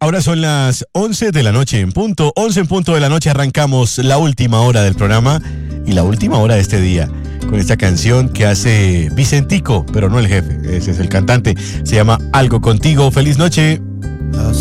Ahora son las 11 de la noche en punto. 11 en punto de la noche arrancamos la última hora del programa y la última hora de este día con esta canción que hace Vicentico, pero no el jefe, ese es el cantante. Se llama Algo Contigo. Feliz noche.